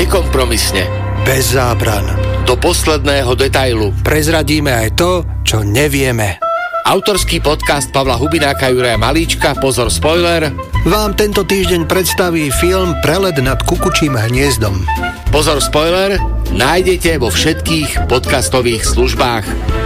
Nekompromisne. Bez zábran. Do posledného detailu. Prezradíme aj to, čo nevieme. Autorský podcast Pavla Hubináka, Juraja Malíčka, pozor spoiler, vám tento týždeň predstaví film Prelet nad kukučím hniezdom. Pozor spoiler, nájdete vo všetkých podcastových službách.